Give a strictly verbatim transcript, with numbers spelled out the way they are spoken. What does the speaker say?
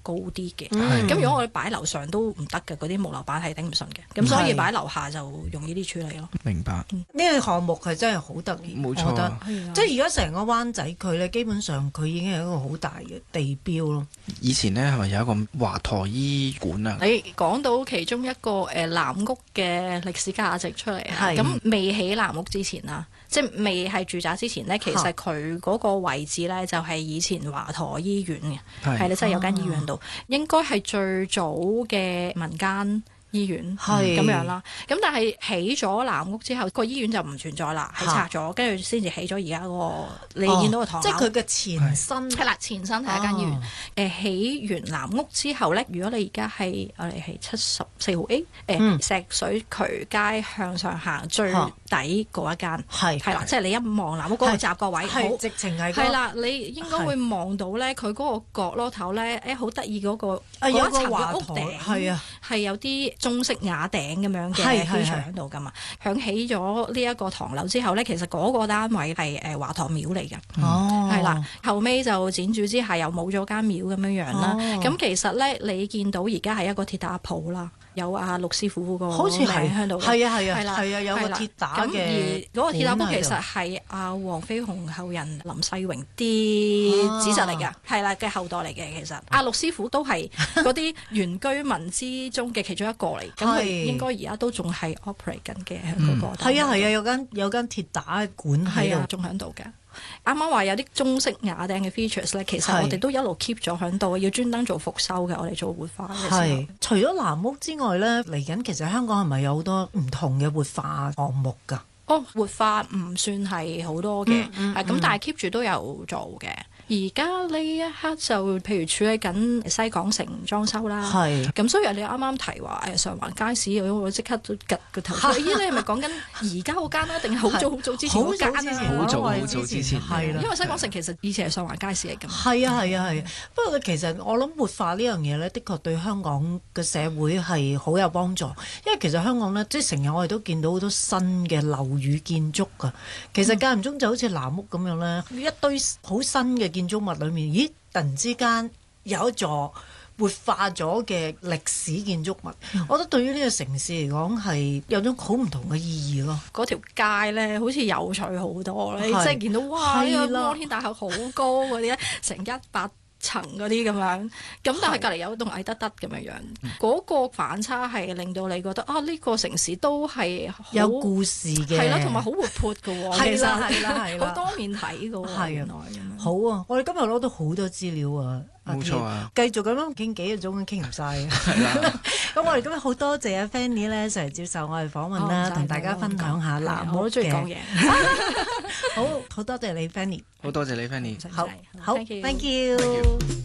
高啲嘅。咁、 嗯、 如果我哋擺樓上都唔得嘅，嗰啲木樓板係頂唔順嘅。咁所以擺樓下就容易啲處理咯。 明白。呢、 嗯呢個項目係真係好得意， 冇錯、啊。 即係而家成個灣仔區咧，基本上佢已經係一個好大嘅地標咯。 以前呢，係咪有一個華佗醫館啊？ 你講到其中一個誒藍屋嘅歷史價值出嚟啊，咁未起藍屋之前啦，即係未係住宅之前呢，其實佢嗰個位置呢，就係以前華佗醫院嘅，係啦，即係有間醫院度，啊、應該係最早嘅民間醫院咁樣啦，咁但係起咗藍屋之後，個醫院就唔存在啦，係拆咗，跟住先至起咗而家嗰個你見到個唐樓， 即係佢嘅前身係啦，前身係一間醫院。誒、呃、起完藍屋之後咧，如果你而家係我哋係七十四號 A 誒、呃嗯、石水渠街向上行最底嗰一間，係係啦，即係你一望藍屋嗰個閘個位，好直情係係啦，你應該會望到咧，佢嗰個角落頭咧，誒好得意嗰個嗰一層嘅屋頂，係啊，係有啲中式瓦頂咁樣嘅飛牆喺度噶嘛，響起咗呢一個唐樓之後咧，其實嗰個單位係誒華佗廟嚟嘅， 哦， 係啦，後尾就輾轉之下又冇咗間廟咁樣樣啦。咁、哦、其實咧，你見到而家係一個鐵打鋪啦，有阿陸師傅嗰個好似名喺度， 係啊係啊係啦係啊，有個鐵打嘅。咁而嗰個鐵打鋪其實係阿黃飛鴻後人林世榮啲子實嚟㗎，係啦嘅後代嚟嘅。其實阿陸師傅都係嗰啲原居民之中嘅其中一個嚟。咁佢應該而家都仲係 operate 緊嘅嗰個。 係啊係啊，有間有間鐵打館喺度， 仲喺度嘅。啱啱話有啲中式瓦頂嘅 features 咧，其實我哋都一路 keep 咗喺度，要專登做復修嘅。我哋做活化嘅時候，係除咗藍屋之外咧，嚟緊其實香港係咪有好多唔同嘅活化項目㗎？ 哦，活化唔算係好多嘅，咁、嗯嗯嗯、但係 keep 住都有做嘅。而家呢一刻就譬如處理緊西港城裝修啦，咁所以你啱啱提話誒上環街市，我即刻都趌個頭。咦，你係咪講緊而家嗰間啊？定係好早好早之前嗰間啊？ 好早好早之前係啦， 因為西港城其實以前係上環街市嚟㗎。 係啊係啊係啊，不過其實我諗活化呢樣嘢咧，的確對香港嘅社會係好有幫助，因為其實香港咧，即係成日我哋都見到好多新嘅樓宇建築㗎。其實間唔中就好似藍屋咁樣咧，一堆好新嘅建築物裏面，咦！突然之間有一座活化咗嘅歷史建築物，嗯、我覺得對於呢個城市嚟講係有種好唔同嘅意義咯。 嗰條街咧，好似有趣好多咧，即係見到哇！呢、呢個摩天大廈好高嗰啲咧，成一百層嗰啲咁樣，咁但係隔離有一棟矮得得咁樣樣，嗰、嗰個反差係令到你覺得啊，呢、呢個城市都係有故事嘅， 係啦，同埋好活潑嘅喎， 係啦係啦係啦， 好多面睇嘅喎，係啊， 好啊！我哋今日攞到好多資料啊， 冇錯啊， 繼續咁樣傾幾個鐘傾唔晒嘅，係啦。咁我哋今日好多謝阿 Fanny 咧上嚟接受我哋訪問啦，同、哦、大家分享下藍屋嘅。我都中意講嘢。好，好多謝你 Fanny， 好多謝你 Fanny， 好，好 ，thank you。 Thank you。